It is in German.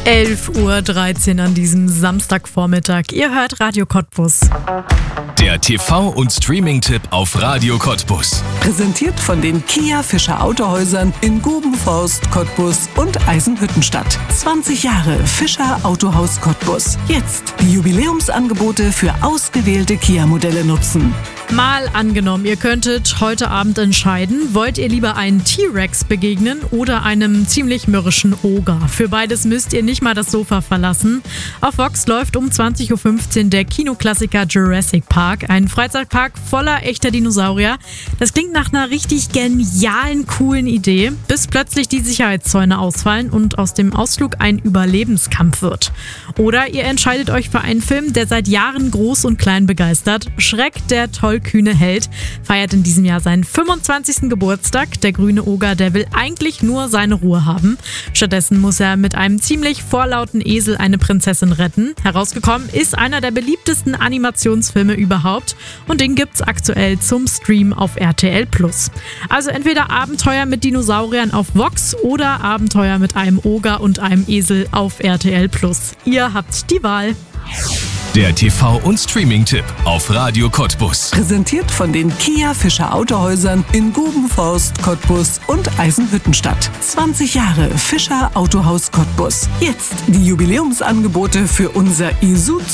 11:13 Uhr an diesem Samstagvormittag. Ihr hört Radio Cottbus. Der TV- und Streaming-Tipp auf Radio Cottbus. Präsentiert von den Kia Fischer Autohäusern in Gubenforst, Cottbus und Eisenhüttenstadt. 20 Jahre Fischer Autohaus Cottbus. Jetzt die Jubiläumsangebote für ausgewählte Kia-Modelle nutzen. Mal angenommen, ihr könntet heute Abend entscheiden, wollt ihr lieber einen T-Rex begegnen oder einem ziemlich mürrischen Oger? Für beides müsst ihr nicht mal das Sofa verlassen. Auf Vox läuft um 20:15 Uhr der Kinoklassiker Jurassic Park, ein Freizeitpark voller echter Dinosaurier. Das klingt nach einer richtig genialen, coolen Idee, bis plötzlich die Sicherheitszäune ausfallen und aus dem Ausflug ein Überlebenskampf wird. Oder ihr entscheidet euch für einen Film, der seit Jahren groß und klein begeistert. Schreck, der tollkühne Held, feiert in diesem Jahr seinen 25. Geburtstag. Der grüne Oger, der will eigentlich nur seine Ruhe haben. Stattdessen muss er mit einem ziemlich vorlauten Esel eine Prinzessin retten. Herausgekommen ist einer der beliebtesten Animationsfilme überhaupt und den gibt's aktuell zum Stream auf RTL+. Also entweder Abenteuer mit Dinosauriern auf Vox oder Abenteuer mit einem Oger und einem Esel auf RTL+. Ihr habt die Wahl. Der TV- und Streaming-Tipp auf Radio Cottbus. Präsentiert von den Kia Fischer Autohäusern in Gubenforst, Cottbus und Eisenhüttenstadt. 20 Jahre Fischer Autohaus Cottbus. Jetzt die Jubiläumsangebote für unser Isuzu